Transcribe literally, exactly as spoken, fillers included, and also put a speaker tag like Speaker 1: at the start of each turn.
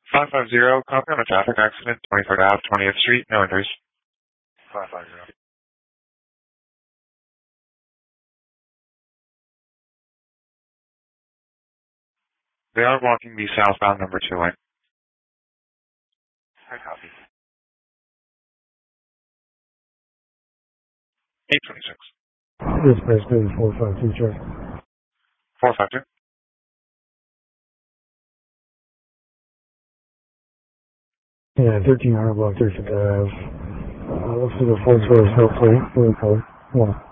Speaker 1: five five zero, copy on a traffic accident, twenty-third Avenue, twentieth Street, no injuries. five five zero. They are blocking the southbound number two lane. I copy. eight twenty-six.
Speaker 2: This basically four five two, check.
Speaker 1: four five two.
Speaker 2: Yeah, thirteen hundred block, thirteenth Ave. Uh, looks like the Ford Taurus, no plate, blue color. One.